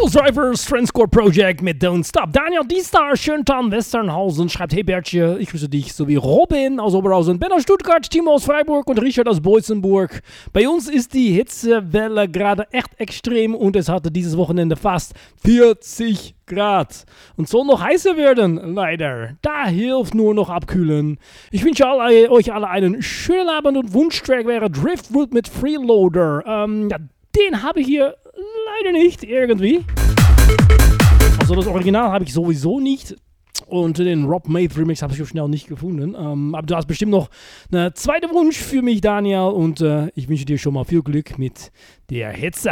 Ghost Drivers Transport Project mit Don't Stop. Daniel Diestar, Schöntan, Westernhausen, schreibt: Hey Bertje, ich grüße dich, sowie Robin aus Oberhausen, Ben aus Stuttgart, Timo aus Freiburg und Richard aus Boitzenburg. Bei uns ist die Hitzewelle gerade echt extrem und es hatte dieses Wochenende fast 40 Grad. Und soll noch heißer werden, leider. Da hilft nur noch abkühlen. Ich wünsche euch alle einen schönen Abend und Wunschtrack wäre Driftwood mit Freeloader. Den habe ich hier leider nicht irgendwie. Also das Original habe ich sowieso nicht. Und den Rob Maith Remix habe ich so schnell nicht gefunden. Aber du hast bestimmt noch einen zweiten Wunsch für mich, Daniel. Und ich wünsche dir schon mal viel Glück mit der Hitze.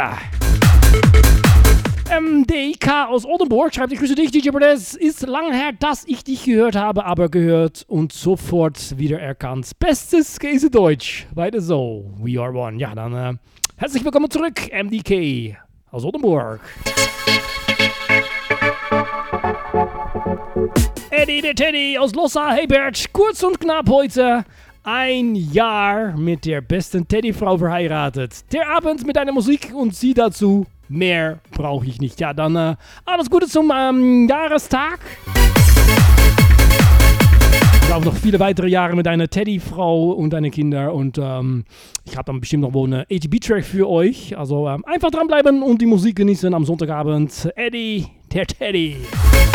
MDK aus Oldenburg schreibt: Ich grüße dich, DJ Perez. Ist lange her, dass ich dich gehört habe, aber gehört und sofort wieder erkannt. Bestes Käse Deutsch. Weiter so. We are one. Ja, dann herzlich willkommen zurück, MDK aus Oldenburg. Eddie der Teddy aus Lossa. Hey Bert, kurz und knapp heute. Ein Jahr mit der besten Teddyfrau verheiratet. Der Abend mit deiner Musik und sie dazu. Mehr brauche ich nicht. Ja, dann alles Gute zum Jahrestag. Ich habe noch viele weitere Jahre mit deiner Teddyfrau und deinen Kindern. Und ich habe dann bestimmt noch wohl einen AGB-Track für euch. Also einfach dranbleiben und die Musik genießen am Sonntagabend. Eddie, der Teddy.